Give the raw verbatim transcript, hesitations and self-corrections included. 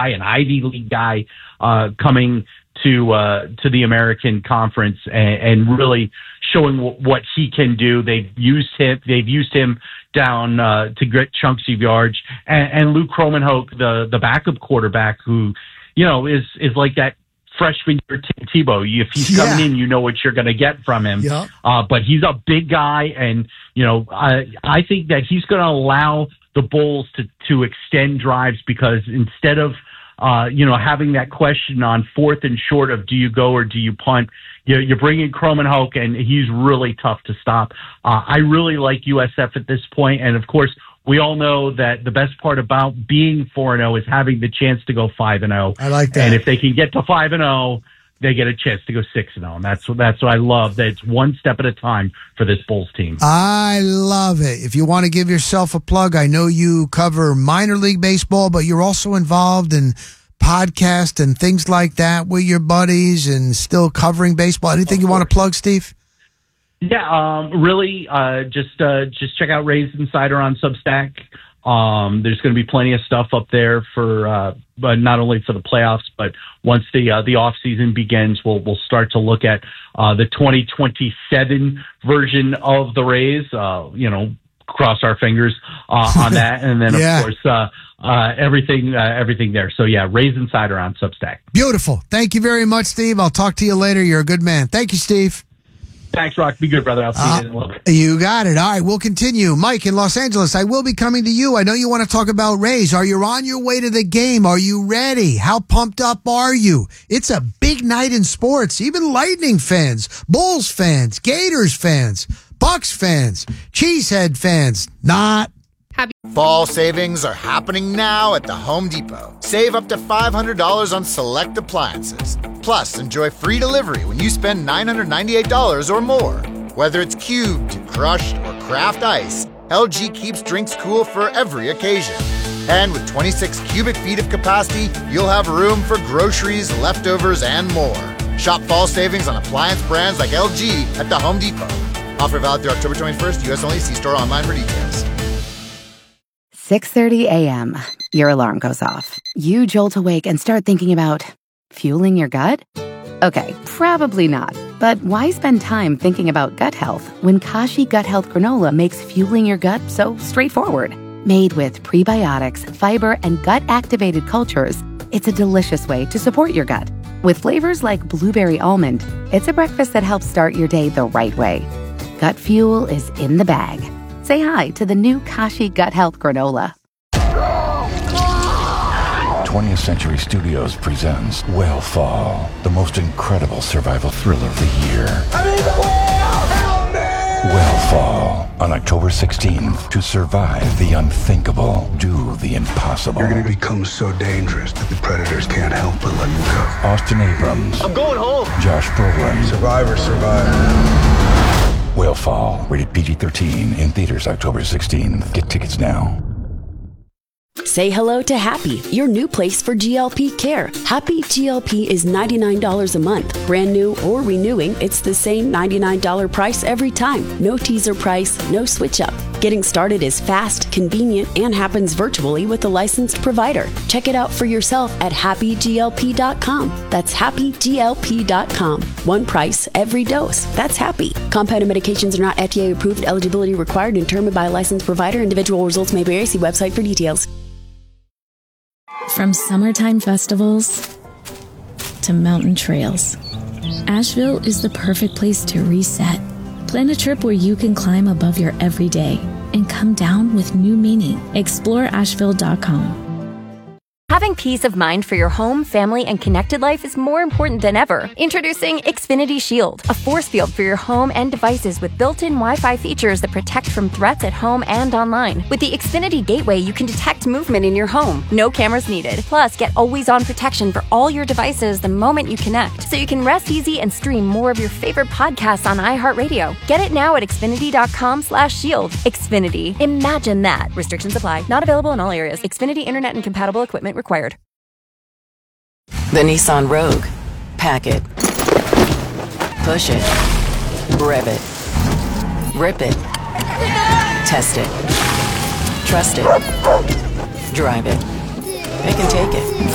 guy, an Ivy League guy, uh, coming to uh, to the American Conference and, and really showing w- what he can do. They've used him. They've used him down uh, to get chunks of yards. And, and Luke Kromenhoek, the the backup quarterback, who you know is is like that freshman year Tim Tebow. If he's Yeah. coming in, you know what you're going to get from him. Yeah. Uh, but he's a big guy, and you know I I think that he's going to allow the Bulls to to extend drives, because instead of Uh, you know, having that question on fourth and short of do you go or do you punt, you, you bring in Kromenhoek, and he's really tough to stop. Uh, I really like U S F at this point, and of course, we all know that the best part about being four and oh is having the chance to go five and oh. I like that. And if they can get to five and oh, they get a chance to go six and oh, and that's what that's what I love. That it's one step at a time for this Bulls team. I love it. If you want to give yourself a plug, I know you cover minor league baseball, but you're also involved in podcasts and things like that with your buddies and still covering baseball. Anything you want to plug, Steve? Yeah, um, really, uh, just uh, just check out Rays Insider on Substack. Um, there's going to be plenty of stuff up there for, uh, but not only for the playoffs, but once the uh, the off season begins, we'll we'll start to look at uh, the twenty twenty-seven version of the Rays. Uh, you know, cross our fingers uh, on that, and then Yeah. of course uh, uh, everything uh, everything there. So yeah, Rays Insider on Substack. Beautiful. Thank you very much, Steve. I'll talk to you later. You're a good man. Thank you, Steve. Thanks, Rock. Be good, brother. I'll see Uh, you in a little bit. You got it. All right, we'll continue. Mike in Los Angeles, I will be coming to you. I know you want to talk about Rays. Are you on your way to the game? Are you ready? How pumped up are you? It's a big night in sports. Even Lightning fans, Bulls fans, Gators fans, Bucks fans, Cheesehead fans, not. Fall savings are happening now at the Home Depot. Save up to five hundred dollars on select appliances. Plus, enjoy free delivery when you spend nine hundred ninety-eight dollars or more. Whether it's cubed, crushed, or craft ice, L G keeps drinks cool for every occasion. And with twenty-six cubic feet of capacity, you'll have room for groceries, leftovers, and more. Shop fall savings on appliance brands like L G at the Home Depot. Offer valid through October twenty-first. U S only. See store online for details. six thirty a.m. Your alarm goes off. You jolt awake and start thinking about fueling your gut? Okay, probably not. But why spend time thinking about gut health when Kashi Gut Health Granola makes fueling your gut so straightforward? Made with prebiotics, fiber, and gut-activated cultures, it's a delicious way to support your gut. With flavors like blueberry almond, it's a breakfast that helps start your day the right way. Gut fuel is in the bag. Say hi to the new Kashi Gut Health Granola. twentieth Century Studios presents Whale the most incredible survival thriller of the year. I need the whale! Help me! Whale on October sixteenth. To survive the unthinkable, do the impossible. You're going to become so dangerous that the predators can't help but let you go. Austin Abrams. I'm going home. Josh Brolin. Survivor, survivor. Whale, rated P G thirteen, in theaters October sixteenth. Get tickets now. Say hello to Happy, your new place for G L P care. Happy G L P is ninety-nine dollars a month. Brand new or renewing, it's the same ninety-nine dollars price every time. No teaser price, no switch up. Getting started is fast, convenient, and happens virtually with a licensed provider. Check it out for yourself at happy G L P dot com. That's happy G L P dot com. One price, every dose. That's Happy. Compounded medications are not F D A approved. Eligibility required and determined by a licensed provider. Individual results may vary. See website for details. From summertime festivals to mountain trails, Asheville is the perfect place to reset. Plan a trip where you can climb above your everyday and come down with new meaning. explore asheville dot com. Having peace of mind for your home, family, and connected life is more important than ever. Introducing Xfinity Shield, a force field for your home and devices with built-in Wi-Fi features that protect from threats at home and online. With the Xfinity Gateway, you can detect movement in your home. No cameras needed. Plus, get always-on protection for all your devices the moment you connect, so you can rest easy and stream more of your favorite podcasts on iHeartRadio. Get it now at xfinity dot com slash shield. Xfinity. Imagine that. Restrictions apply. Not available in all areas. Xfinity Internet and compatible equipment required. The Nissan Rogue. Pack it. Push it. Rev it. Rip it. Test it. Trust it. Drive it. It can take it.